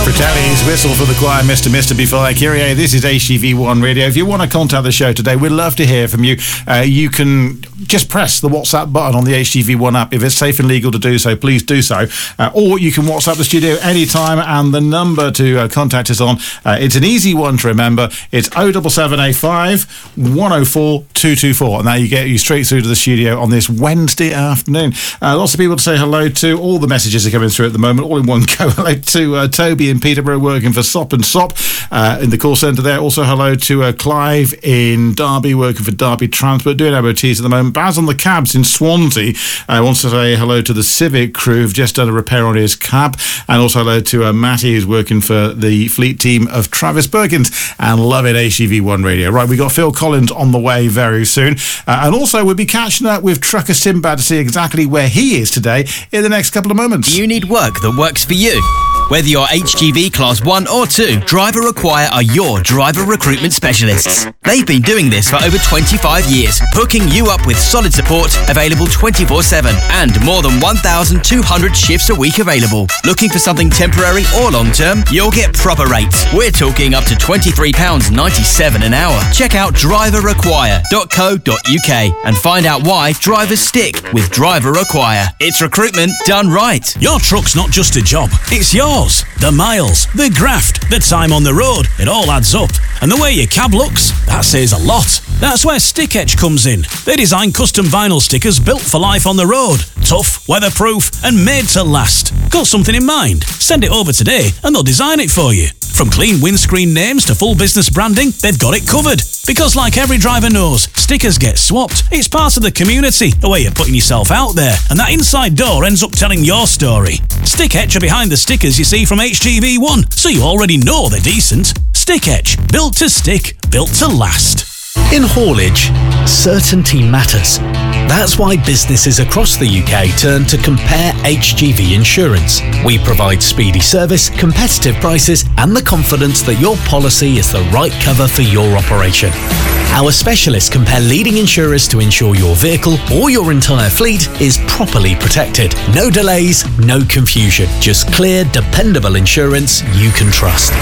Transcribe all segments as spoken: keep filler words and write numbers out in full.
Fratelli's Whistle for the Choir, Mister Mister before Kyrie. This is H G V one Radio. If you want to contact the show today, we'd love to hear from you. Uh, you can just press the WhatsApp button on the H G V one app. If it's safe and legal to do so, please do so. Uh, or you can WhatsApp the studio anytime, and the number to uh, contact us on, uh, it's an easy one to remember. It's oh seven seven eight five, one oh four, two two four. And now you get you straight through to the studio on this Wednesday afternoon. Uh, lots of people to say hello to. All the messages are coming through at the moment, all in one go. Hello to uh, Toby in Peterborough, working for Sop and Sop uh, in the call centre there. Also hello to uh, Clive in Derby, working for Derby Transport, doing M O Ts at the moment. Baz on the cabs in Swansea uh, wants to say hello to the Civic crew who've just done a repair on his cab, and also hello to uh, Matty, who's working for the fleet team of Travis Perkins and loving H G V one Radio. Right, we got Phil Collins on the way very soon, uh, and also we'll be catching up with Trucker Sinbad to see exactly where he is today in the next couple of moments. You need work that works for you. Whether you're H G V Class one or two, Driver Acquire are your driver recruitment specialists. They've been doing this for over twenty-five years, hooking you up with solid support, available twenty-four seven, and more than one thousand two hundred shifts a week available. Looking for something temporary or long-term? You'll get proper rates. We're talking up to twenty-three pounds ninety-seven an hour. Check out driver acquire dot co dot uk and find out why drivers stick with Driver Acquire. It's recruitment done right. Your truck's not just a job, it's yours. The miles, the graft, the time on the road, it all adds up. And the way your cab looks, that says a lot. That's where Stick Etch comes in. They design custom vinyl stickers built for life on the road. Tough, weatherproof, and made to last. Got something in mind? Send it over today and they'll design it for you. From clean windscreen names to full business branding, they've got it covered. Because like every driver knows, stickers get swapped. It's part of the community, a way of putting yourself out there, and that inside door ends up telling your story. Stick Etch are behind the stickers you see from H G V one, so you already know they're decent. Stick Etch, built to stick, built to last. In haulage, certainty matters. That's why businesses across the U K turn to Compare H G V Insurance. We provide speedy service, competitive prices, and the confidence that your policy is the right cover for your operation. Our specialists compare leading insurers to ensure your vehicle or your entire fleet is properly protected. No delays, no confusion. Just clear, dependable insurance you can trust.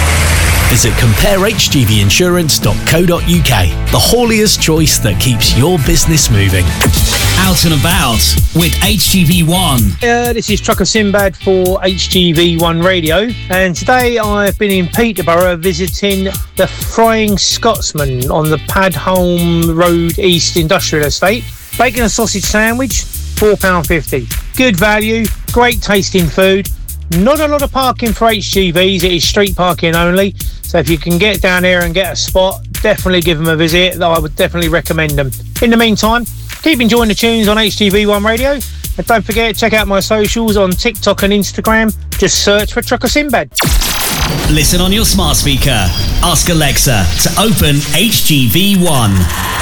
Visit compare h g v insurance dot co dot uk, the haulier's choice that keeps your business moving. Out and about with H G V one. Uh, this is Trucker Sinbad for H G V one Radio, and today I've been in Peterborough visiting the Frying Scotsman on the Padholm Road East Industrial Estate. Bacon and sausage sandwich, four pounds fifty. Good value, great tasting food. Not a lot of parking for H G Vs, it is street parking only. So if you can get down there and get a spot, definitely give them a visit. I would definitely recommend them. In the meantime, keep enjoying the tunes on H G V one Radio. And don't forget, check out my socials on TikTok and Instagram. Just search for Trucker Sinbad. Listen on your smart speaker. Ask Alexa to open H G V one.